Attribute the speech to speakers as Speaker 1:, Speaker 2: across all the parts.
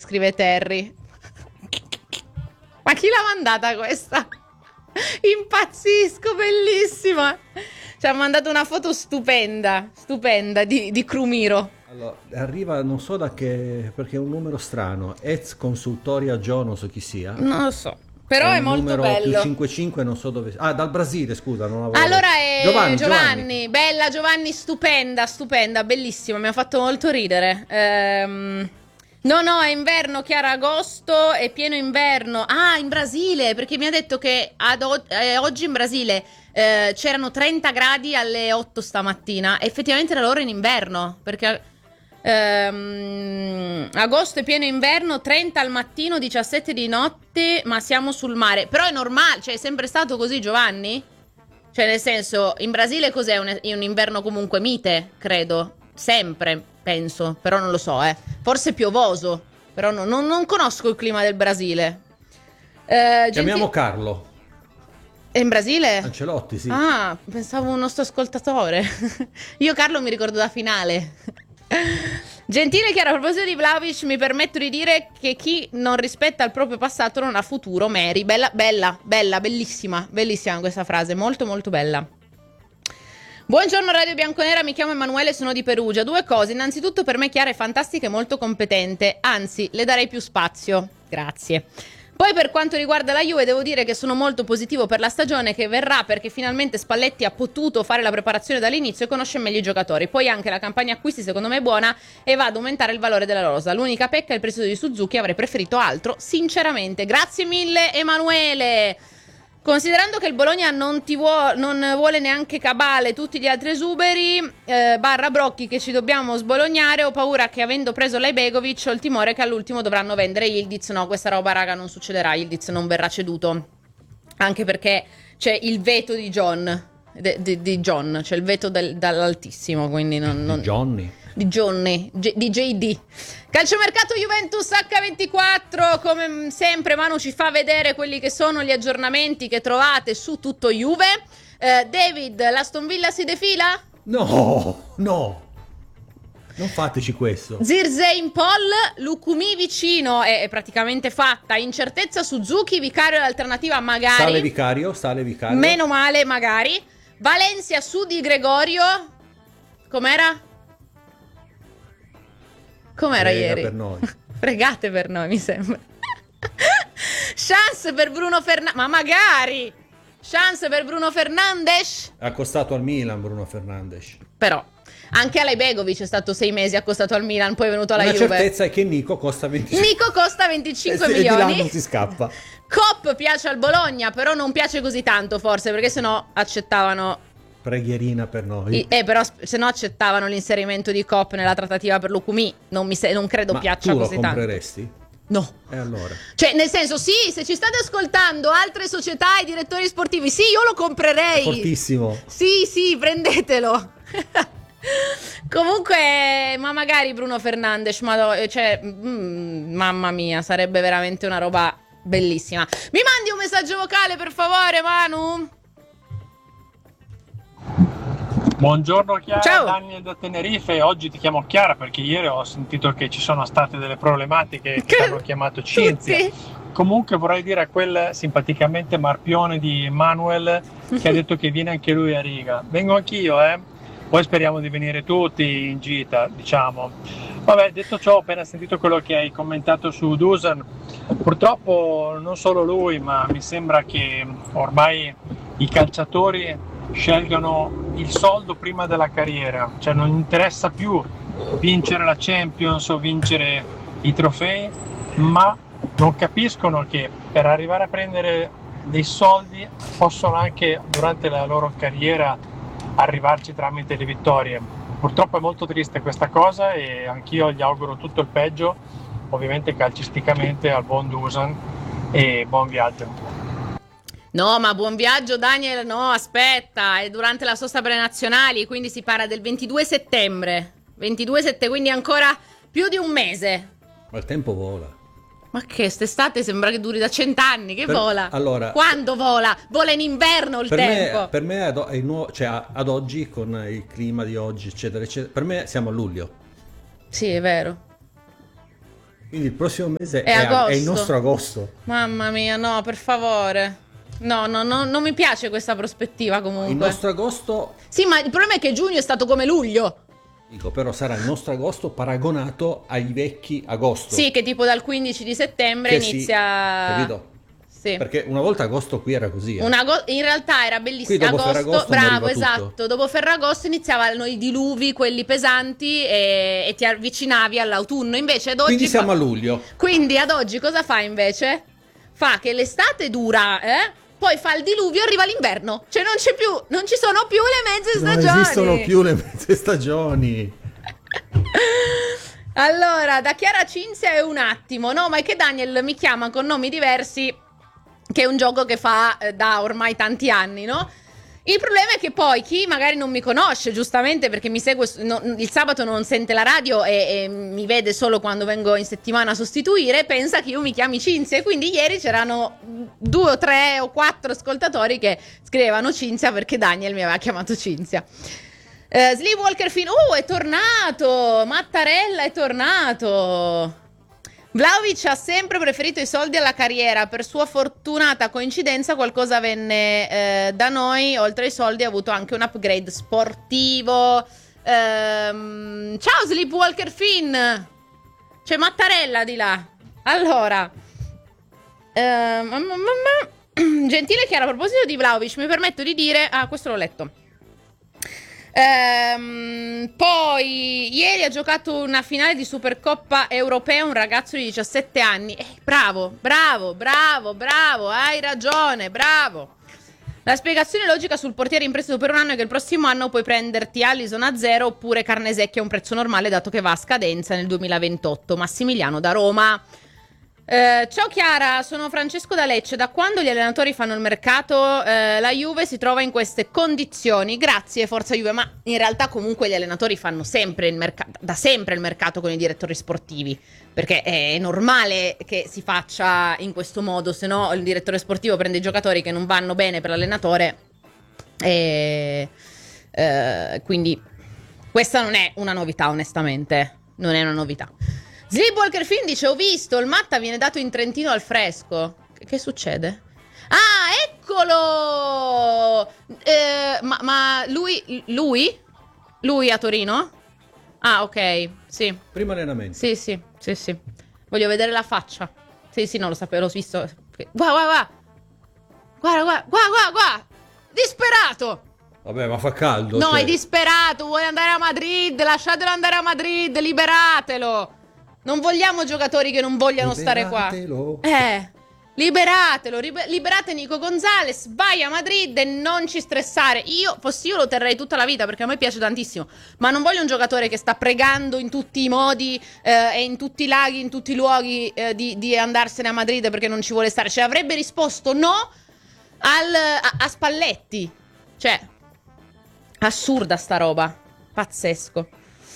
Speaker 1: scrive Terry. Ma chi l'ha mandata questa? Impazzisco, bellissima. Ci ha mandato una foto stupenda di Crumiro.
Speaker 2: Allora, arriva non so da che, perché è un numero strano, Ez Consultoria Gio, non so chi sia.
Speaker 1: Non lo so, però è
Speaker 2: un
Speaker 1: molto
Speaker 2: numero
Speaker 1: bello.
Speaker 2: più 55, non so dove. Ah, dal Brasile, scusa, non avevo.
Speaker 1: Allora è
Speaker 2: Giovanni.
Speaker 1: Bella Giovanni, stupenda, bellissima, mi ha fatto molto ridere. No, è inverno, Chiara, agosto, è pieno inverno. Ah, in Brasile, perché mi ha detto che oggi in Brasile c'erano 30 gradi alle 8 stamattina. Effettivamente era loro in inverno, perché agosto è pieno inverno, 30 al mattino, 17 di notte, ma siamo sul mare. Però è normale, cioè è sempre stato così, Giovanni? Cioè nel senso, in Brasile cos'è un inverno comunque mite, credo. Sempre, penso, però non lo so, Forse piovoso, però non conosco il clima del Brasile.
Speaker 2: Chiamiamo Carlo.
Speaker 1: È in Brasile?
Speaker 2: Ancelotti, sì.
Speaker 1: Ah, pensavo un nostro ascoltatore. Io Carlo mi ricordo da finale. Gentile Chiara, a proposito di Vlahovic, mi permetto di dire che chi non rispetta il proprio passato non ha futuro. Mary, bella, bellissima questa frase, molto molto bella. Buongiorno Radio Bianconera, mi chiamo Emanuele, sono di Perugia. Due cose, innanzitutto per me Chiara è fantastica e molto competente, anzi le darei più spazio, grazie. Poi per quanto riguarda la Juve devo dire che sono molto positivo per la stagione che verrà, perché finalmente Spalletti ha potuto fare la preparazione dall'inizio e conosce meglio i giocatori. Poi anche la campagna acquisti secondo me è buona e va ad aumentare il valore della rosa. L'unica pecca è il prezzo di Suzuki, avrei preferito altro sinceramente. Grazie mille Emanuele. Considerando che il Bologna non vuole neanche Cabale, tutti gli altri esuberi, barra Brocchi che ci dobbiamo sbolognare, ho paura che avendo preso lei Begovic ho il timore che all'ultimo dovranno vendere Yildiz. No, questa roba raga non succederà, Yildiz non verrà ceduto, anche perché c'è il veto di John, di John, c'è il veto dall'altissimo, quindi non...
Speaker 2: Johnny.
Speaker 1: Di JD. Calciomercato Juventus H24, come sempre Manu ci fa vedere quelli che sono gli aggiornamenti che trovate su tutto Juve. David, l'Aston Villa si defila?
Speaker 2: No, non fateci questo.
Speaker 1: Zirze in Paul, Lukumi vicino, è praticamente fatta. Incertezza Suzuki, Vicario l'alternativa magari.
Speaker 2: Sale Vicario.
Speaker 1: Meno male magari. Valencia su di Gregorio. Com'era ieri?
Speaker 2: Per noi.
Speaker 1: Fregate per noi, mi sembra. Chance per Bruno Fernandes. Ma magari! Chance per Bruno Fernandes.
Speaker 2: Accostato al Milan Bruno Fernandes.
Speaker 1: Però anche Alej Begovic è stato 6 mesi accostato al Milan, poi è venuto alla Juve.
Speaker 2: La certezza è che Nico costa 25
Speaker 1: Nico costa 25
Speaker 2: e
Speaker 1: milioni.
Speaker 2: di là non si scappa.
Speaker 1: Kopp piace al Bologna, però non piace così tanto forse, perché sennò accettavano...
Speaker 2: Preghierina per noi.
Speaker 1: Però se no accettavano l'inserimento di Kopp nella trattativa per Lukumi. Non credo
Speaker 2: Ma
Speaker 1: piaccia
Speaker 2: tu
Speaker 1: così
Speaker 2: lo
Speaker 1: tanto.
Speaker 2: compreresti?
Speaker 1: No.
Speaker 2: E allora?
Speaker 1: Cioè, nel senso, sì, se ci state ascoltando altre società e direttori sportivi, sì, io lo comprerei.
Speaker 2: Fortissimo.
Speaker 1: Sì, prendetelo. Comunque, ma magari Bruno Fernandes, mamma mia, sarebbe veramente una roba bellissima. Mi mandi un messaggio vocale, per favore, Manu?
Speaker 3: Buongiorno Chiara,
Speaker 1: Ciao.
Speaker 3: Daniel da Tenerife. Oggi ti chiamo Chiara perché ieri ho sentito che ci sono state delle problematiche che hanno chiamato Cinzia.
Speaker 1: Tutti.
Speaker 3: Comunque vorrei dire a quel simpaticamente marpione di Manuel che ha detto che viene anche lui a Riga. Vengo anch'io, poi speriamo di venire tutti in gita, diciamo. Vabbè, detto ciò, ho appena sentito quello che hai commentato su Dusan. Purtroppo non solo lui, ma mi sembra che ormai i calciatori scelgano il soldo prima della carriera, cioè non interessa più vincere la Champions o vincere i trofei, ma non capiscono che per arrivare a prendere dei soldi possono anche durante la loro carriera arrivarci tramite le vittorie. Purtroppo è molto triste questa cosa e anch'io gli auguro tutto il peggio, ovviamente calcisticamente, al buon Dusan, e buon viaggio.
Speaker 1: No, ma buon viaggio Daniel, no, aspetta, è durante la sosta per le nazionali, quindi si parla del 22 settembre, quindi ancora più di un mese.
Speaker 2: Ma il tempo vola.
Speaker 1: Ma che, quest'estate sembra che duri da 100 anni, che vola?
Speaker 2: Allora,
Speaker 1: quando vola? Vola in inverno il tempo.
Speaker 2: Per me ad oggi, con il clima di oggi, eccetera, eccetera, per me siamo a luglio.
Speaker 1: Sì, è vero.
Speaker 2: Quindi il prossimo mese
Speaker 1: È
Speaker 2: è
Speaker 1: agosto.
Speaker 2: il nostro agosto.
Speaker 1: Mamma mia, no, per favore. No, non mi piace questa prospettiva comunque.
Speaker 2: Il nostro agosto,
Speaker 1: Sì, ma il problema è che giugno è stato come luglio.
Speaker 2: dico, però sarà il nostro agosto paragonato ai vecchi agosto.
Speaker 1: Sì, che tipo dal 15 di settembre
Speaker 2: Che sì,
Speaker 1: inizia...
Speaker 2: capito?
Speaker 1: Sì.
Speaker 2: Perché una volta agosto qui era così.
Speaker 1: In realtà era bellissimo.
Speaker 2: Qui dopo Ferragosto
Speaker 1: Bravo,
Speaker 2: moriva tutto.
Speaker 1: esatto. Dopo Ferragosto iniziavano i diluvi, quelli pesanti, e ti avvicinavi all'autunno. Invece ad oggi
Speaker 2: Quindi siamo a luglio.
Speaker 1: Quindi ad oggi cosa fa invece? Fa che l'estate dura, poi fa il diluvio e arriva l'inverno. Cioè non ci sono più le mezze
Speaker 2: Non
Speaker 1: stagioni.
Speaker 2: esistono più le mezze stagioni.
Speaker 1: Allora, da Chiara Cinzia è un attimo. No, ma è che Daniel mi chiama con nomi diversi, che è un gioco che fa da ormai tanti anni, no? Il problema è che poi chi magari non mi conosce, giustamente perché mi segue il sabato, non sente la radio e mi vede solo quando vengo in settimana a sostituire, pensa che io mi chiami Cinzia. E quindi ieri c'erano 2 o 3 o 4 ascoltatori che scrivevano Cinzia perché Daniel mi aveva chiamato Cinzia. Sleepwalker Finn, è tornato! Mattarella è tornato! Vlahovic ha sempre preferito i soldi alla carriera. Per sua fortunata coincidenza qualcosa venne da noi. Oltre ai soldi ha avuto anche un upgrade sportivo. Ciao Sleepwalker Finn. C'è Mattarella di là. Allora gentile Chiara, a proposito di Vlahovic mi permetto di dire... questo l'ho letto. Poi ieri ha giocato una finale di Supercoppa europea un ragazzo di 17 anni. Bravo, hai ragione, bravo. La spiegazione logica sul portiere in prestito per un anno è che il prossimo anno puoi prenderti Alisson a 0 oppure carne secchia a un prezzo normale, dato che va a scadenza nel 2028. Massimiliano da Roma. Ciao Chiara, sono Francesco da Lecce. Da quando gli allenatori fanno il mercato, la Juve si trova in queste condizioni. Grazie, forza Juve. Ma in realtà comunque gli allenatori fanno sempre da sempre il mercato con i direttori sportivi, perché è normale che si faccia in questo modo, se no il direttore sportivo prende i giocatori che non vanno bene per l'allenatore quindi questa non è una novità, onestamente. Non è una novità. Sleepwalker Finn dice: ho visto, il Matta viene dato in Trentino al fresco. Che succede? Ah, eccolo! Ma lui a Torino? Ah, ok, sì.
Speaker 2: Primo allenamento.
Speaker 1: Sì. Voglio vedere la faccia. Sì, non lo sapevo, l'ho visto. Guarda. Disperato!
Speaker 2: Vabbè, ma fa caldo.
Speaker 1: No,
Speaker 2: cioè.
Speaker 1: è disperato, vuole andare a Madrid, lasciatelo andare a Madrid, liberatelo. Non vogliamo giocatori che non vogliano stare qua. Liberatelo, liberate Nico Gonzalez, vai a Madrid e non ci stressare. Fossi io lo terrei tutta la vita perché a me piace tantissimo, ma non voglio un giocatore che sta pregando in tutti i modi e in tutti i laghi, in tutti i luoghi di andarsene a Madrid perché non ci vuole stare. Cioè avrebbe risposto no a Spalletti. Cioè, assurda sta roba, pazzesco.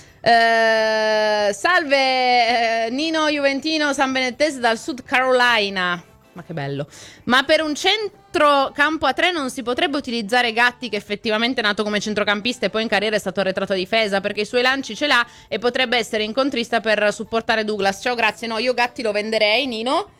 Speaker 1: Salve Nino Juventino San Benettese dal Sud Carolina. Ma che bello. Ma per un centrocampo a 3 non si potrebbe utilizzare Gatti, che effettivamente è nato come centrocampista e poi in carriera è stato arretrato a difesa, perché i suoi lanci ce l'ha e potrebbe essere incontrista per supportare Douglas. Ciao, grazie. No, io Gatti lo venderei, Nino,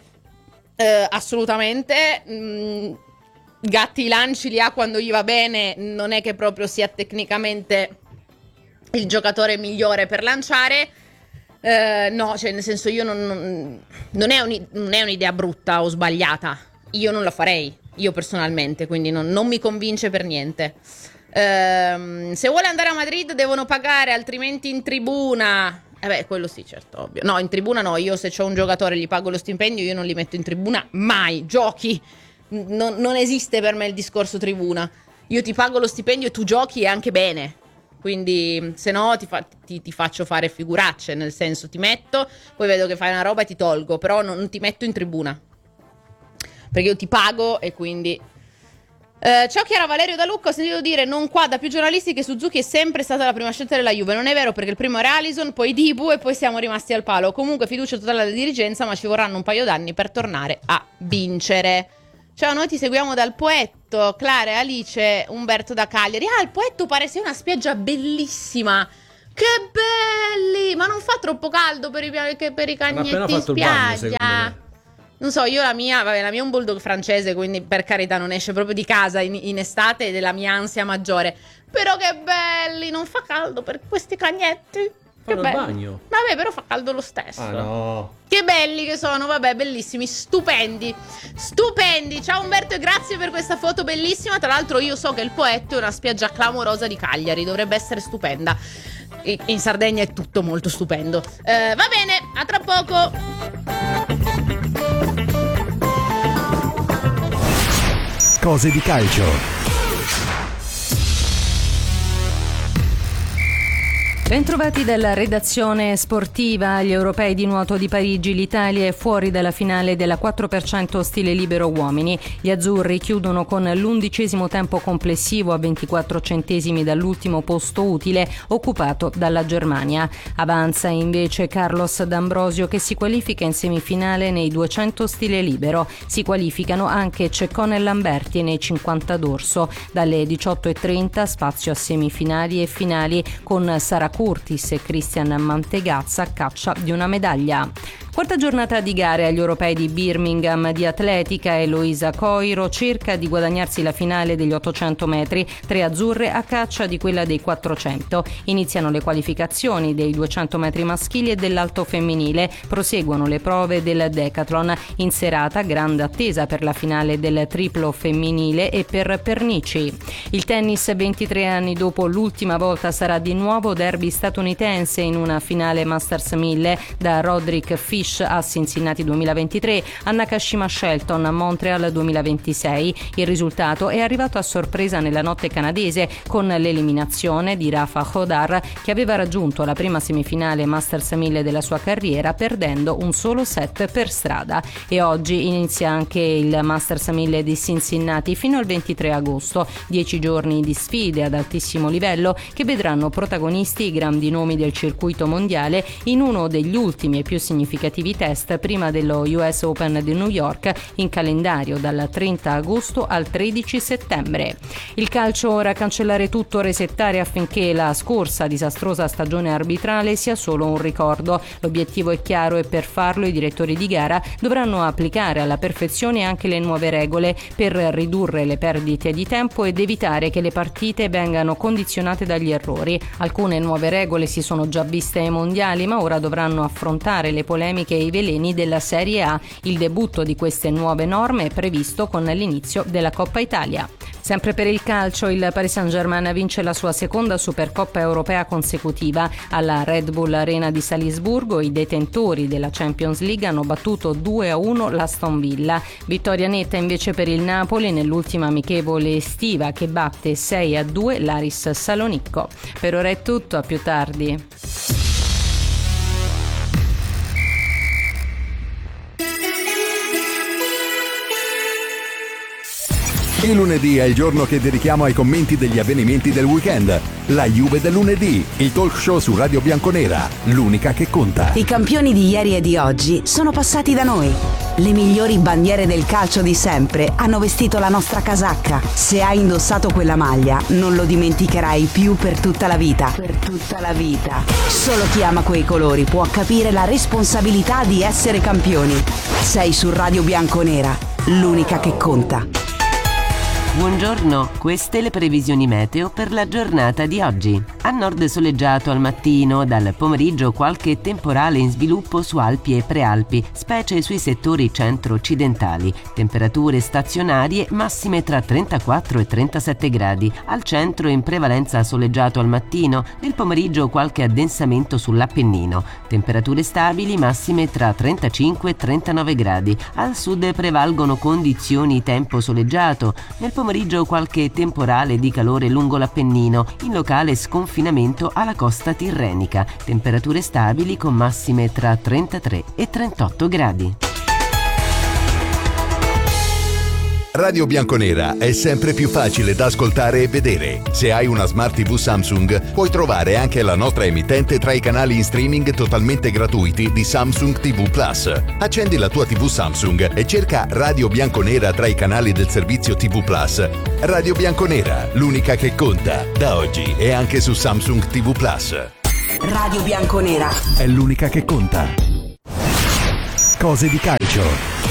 Speaker 1: assolutamente. Gatti i lanci li ha quando gli va bene, non è che proprio sia tecnicamente il giocatore migliore per lanciare. No, cioè nel senso, io non è un'idea brutta o sbagliata. Io non la farei, io personalmente, quindi non mi convince per niente. Se vuole andare a Madrid devono pagare, altrimenti in tribuna. Quello sì, certo, ovvio. No, in tribuna no, io se c'ho un giocatore e gli pago lo stipendio, io non li metto in tribuna mai. Giochi, non esiste per me il discorso tribuna. Io ti pago lo stipendio e tu giochi e anche bene. Quindi se no ti faccio fare figuracce, nel senso ti metto, poi vedo che fai una roba e ti tolgo, però non ti metto in tribuna perché io ti pago e quindi ciao Chiara, Valerio da Lucca. Ho sentito dire non qua da più giornalisti che Suzuki è sempre stata la prima scelta della Juve. Non è vero, perché il primo era Alisson, poi Dibu e poi siamo rimasti al palo. Comunque fiducia totale alla dirigenza, ma ci vorranno un paio d'anni per tornare a vincere. Ciao, noi ti seguiamo dal Poetto, Clara, Alice, Umberto da Cagliari. Il Poetto pare sia una spiaggia bellissima. Che belli! Ma non fa troppo caldo per i cagnetti in spiaggia? Non so, io la mia è un bulldog francese, quindi per carità non esce proprio di casa in estate ed è la mia ansia maggiore. Però che belli! Non fa caldo per questi cagnetti?
Speaker 2: Fanno il bagno.
Speaker 1: Vabbè, però fa caldo lo stesso.
Speaker 2: Ah no.
Speaker 1: Che belli che sono, vabbè, bellissimi, stupendi. Ciao Umberto e grazie per questa foto bellissima. Tra l'altro io so che il Poetto è una spiaggia clamorosa di Cagliari, dovrebbe essere stupenda. In Sardegna è tutto molto stupendo. Va bene, a tra poco.
Speaker 4: Cose di calcio.
Speaker 5: Bentrovati dalla redazione sportiva. Agli europei di nuoto di Parigi l'Italia è fuori dalla finale della 4% stile libero uomini. Gli azzurri chiudono con l'11° tempo complessivo a 24 centesimi dall'ultimo posto utile occupato dalla Germania. Avanza invece Carlos D'Ambrosio che si qualifica in semifinale nei 200 stile libero. Si qualificano anche Ceccone e Lamberti nei 50 dorso. Dalle 18:30 spazio a semifinali e finali con Sara Curtis e Christian Mantegazza a caccia di una medaglia. Quarta giornata di gare agli europei di Birmingham di atletica. Eloisa Coiro cerca di guadagnarsi la finale degli 800 metri, 3 azzurre a caccia di quella dei 400. Iniziano le qualificazioni dei 200 metri maschili e dell'alto femminile. Proseguono le prove del decathlon. In serata grande attesa per la finale del triplo femminile e per Pernici. Il tennis 23 anni dopo l'ultima volta sarà di nuovo derby statunitense in una finale Masters 1000 da Roderick Fish a Cincinnati 2023 a Nakashima Shelton a Montreal 2026. Il risultato è arrivato a sorpresa nella notte canadese con l'eliminazione di Rafa Hodar che aveva raggiunto la prima semifinale Masters 1000 della sua carriera perdendo un solo set per strada. E oggi inizia anche il Masters 1000 di Cincinnati fino al 23 agosto, 10 giorni di sfide ad altissimo livello che vedranno protagonisti i grandi nomi del circuito mondiale in uno degli ultimi e più significativi test prima dello US Open di New York in calendario dal 30 agosto al 13 settembre. Il calcio ora cancellare tutto, resettare affinché la scorsa disastrosa stagione arbitrale sia solo un ricordo. L'obiettivo è chiaro e per farlo i direttori di gara dovranno applicare alla perfezione anche le nuove regole per ridurre le perdite di tempo ed evitare che le partite vengano condizionate dagli errori. Alcune nuove regole si sono già viste ai mondiali, ma ora dovranno affrontare le polemiche e i veleni della Serie A. Il debutto di queste nuove norme è previsto con l'inizio della Coppa Italia. Sempre per il calcio, il Paris Saint-Germain vince la sua seconda Supercoppa europea consecutiva. Alla Red Bull Arena di Salisburgo i detentori della Champions League hanno battuto 2-1 l'Aston Villa. Vittoria netta invece per il Napoli nell'ultima amichevole estiva che batte 6-2 l'Aris Salonicco. Per ora è tutto, a più tardi.
Speaker 4: Il lunedì è il giorno che dedichiamo ai commenti degli avvenimenti del weekend. La Juve del lunedì, il talk show su Radio Bianconera, l'unica che conta.
Speaker 6: I campioni di ieri e di oggi sono passati da noi. Le migliori bandiere del calcio di sempre hanno vestito la nostra casacca. Se hai indossato quella maglia, non lo dimenticherai più per tutta la vita. Per tutta la vita. Solo chi ama quei colori può capire la responsabilità di essere campioni. Sei su Radio Bianconera, l'unica che conta.
Speaker 7: Buongiorno, queste le previsioni meteo per la giornata di oggi. A nord soleggiato al mattino, dal pomeriggio qualche temporale in sviluppo su Alpi e Prealpi, specie sui settori centro-occidentali. Temperature stazionarie massime tra 34 e 37 gradi. Al centro in prevalenza soleggiato al mattino, nel pomeriggio qualche addensamento sull'Appennino. Temperature stabili massime tra 35 e 39 gradi. Al sud prevalgono condizioni tempo soleggiato. Nel pomeriggio qualche temporale di calore lungo l'Appennino, in locale sconfinamento alla costa tirrenica. Temperature stabili con massime tra 33 e 38 gradi.
Speaker 4: Radio Bianconera è sempre più facile da ascoltare e vedere. Se hai una Smart TV Samsung, puoi trovare anche la nostra emittente tra i canali in streaming totalmente gratuiti di Samsung TV Plus. Accendi la tua TV Samsung e cerca Radio Bianconera tra i canali del servizio TV Plus. Radio Bianconera, l'unica che conta. Da oggi è anche su Samsung TV Plus.
Speaker 6: Radio Bianconera.
Speaker 8: È l'unica che conta. Cose di calcio.